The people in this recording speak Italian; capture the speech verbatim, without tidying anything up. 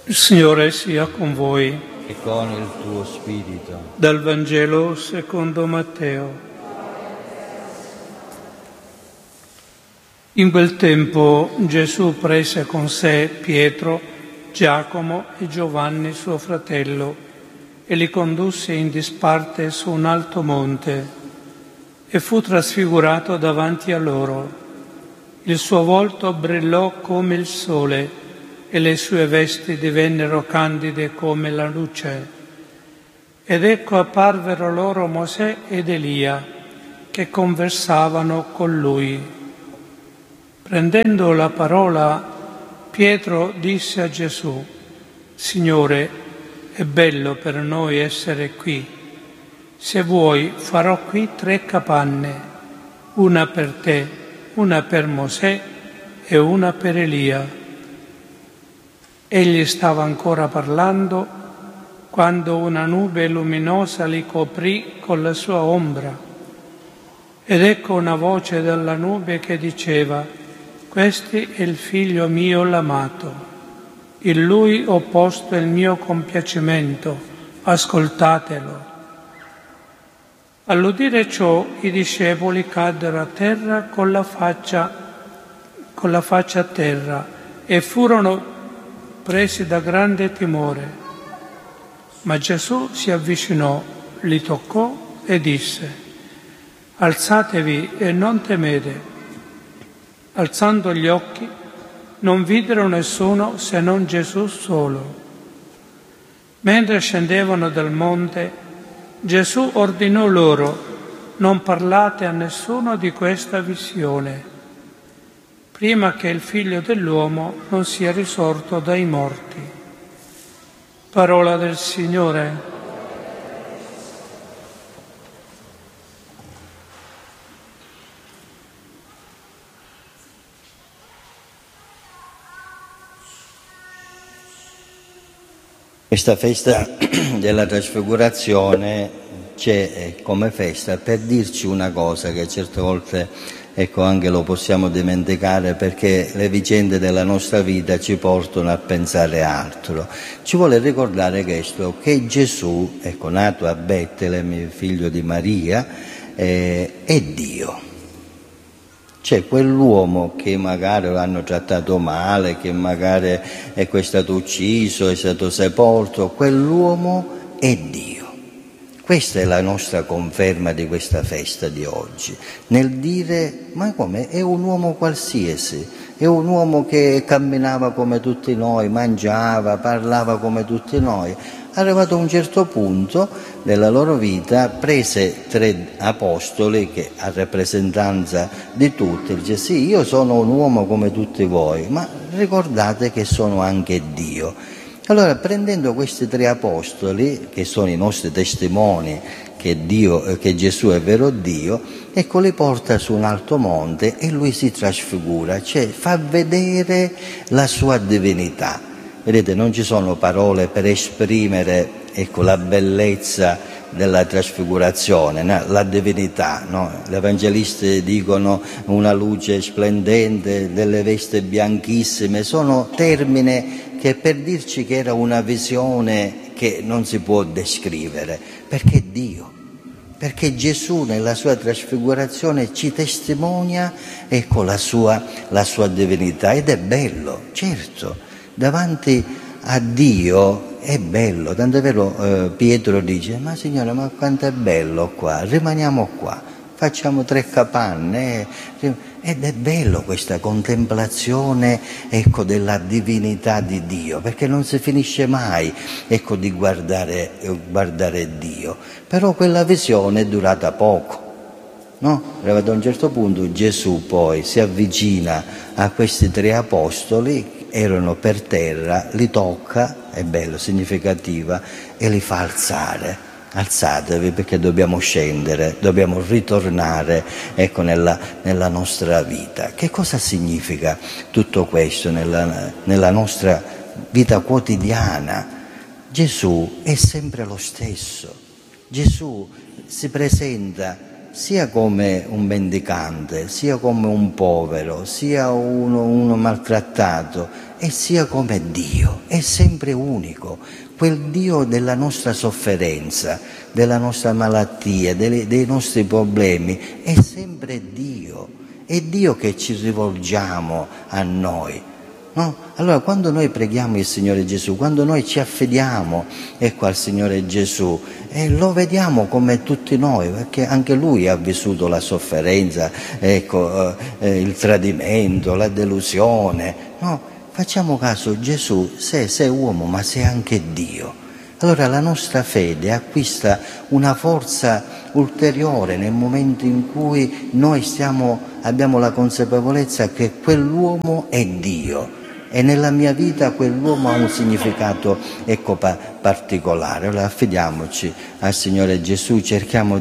Il Signore sia con voi. E con il tuo spirito. Dal Vangelo secondo Matteo. In quel tempo Gesù prese con sé Pietro, Giacomo e Giovanni suo fratello e li condusse in disparte su un alto monte e fu trasfigurato davanti a loro. Il suo volto brillò come il sole e le sue vesti divennero candide come la luce. Ed ecco apparvero loro Mosè ed Elia, che conversavano con lui. Prendendo la parola, Pietro disse a Gesù: Signore, è bello per noi essere qui. Se vuoi, farò qui tre capanne, una per te, una per Mosè e una per Elia. Egli stava ancora parlando quando una nube luminosa li coprì con la sua ombra. Ed ecco una voce dalla nube che diceva: Questo è il figlio mio l'amato, in lui ho posto il mio compiacimento, ascoltatelo. All'udire ciò i discepoli caddero a terra con la faccia, con la faccia a terra e furono presi da grande timore. Ma Gesù si avvicinò, li toccò e disse: Alzatevi e non temete. Alzando gli occhi, non videro nessuno se non Gesù solo. Mentre scendevano dal monte, Gesù ordinò loro: Non parlate a nessuno di questa visione, prima che il Figlio dell'uomo non sia risorto dai morti. Parola del Signore. Questa festa della trasfigurazione c'è come festa per dirci una cosa che certe volte, ecco, anche lo possiamo dimenticare, perché le vicende della nostra vita ci portano a pensare altro. Ci vuole ricordare questo, che Gesù, ecco, nato a Betlemme, figlio di Maria, eh, è Dio. C'è quell'uomo che magari l'hanno trattato male, che magari ecco, è stato ucciso, è stato sepolto, quell'uomo è Dio. Questa è la nostra conferma di questa festa di oggi, nel dire: ma come, è un uomo qualsiasi, è un uomo che camminava come tutti noi, mangiava, parlava come tutti noi. Arrivato a un certo punto della loro vita, prese tre apostoli che a rappresentanza di tutti dice: sì, io sono un uomo come tutti voi, ma ricordate che sono anche Dio. Allora, prendendo questi tre apostoli, che sono i nostri testimoni che, Dio, che Gesù è vero Dio, ecco, li porta su un alto monte e lui si trasfigura, cioè fa vedere la sua divinità. Vedete, non ci sono parole per esprimere, ecco, la bellezza della trasfigurazione, no? La divinità, no? Gli evangelisti dicono una luce splendente, delle vesti bianchissime, sono termini che per dirci che era una visione che non si può descrivere, perché è Dio, perché Gesù nella sua trasfigurazione ci testimonia, ecco, la sua, la sua divinità, ed è bello, certo, davanti a Dio è bello, tanto è vero, eh, Pietro dice: ma Signore, ma quanto è bello qua, rimaniamo qua, facciamo tre capanne, eh, ed è bello questa contemplazione, ecco, della divinità di Dio, perché non si finisce mai, ecco, di guardare, guardare Dio. Però quella visione è durata poco, no? Arrivato a un certo punto Gesù poi si avvicina a questi tre apostoli, erano per terra, li tocca, è bello, significativa, e li fa alzare. Alzatevi perché dobbiamo scendere, dobbiamo ritornare, ecco, nella, nella nostra vita. Che cosa significa tutto questo nella, nella nostra vita quotidiana? Gesù è sempre lo stesso. Gesù si presenta sia come un mendicante, sia come un povero, sia uno, uno maltrattato. e sia come Dio, è sempre unico. Quel Dio della nostra sofferenza, della nostra malattia, dei, dei nostri problemi, è sempre Dio. È Dio che ci rivolgiamo a noi. No? Allora quando noi preghiamo il Signore Gesù, quando noi ci affidiamo ecco, al Signore Gesù, eh, lo vediamo come tutti noi, perché anche Lui ha vissuto la sofferenza, ecco, eh, il tradimento, la delusione. No? Facciamo caso, Gesù, se sei uomo ma sei anche Dio. Allora la nostra fede acquista una forza ulteriore nel momento in cui noi stiamo, abbiamo la consapevolezza che quell'uomo è Dio. E nella mia vita quell'uomo ha un significato ecco, particolare. Allora affidiamoci al Signore Gesù, cerchiamo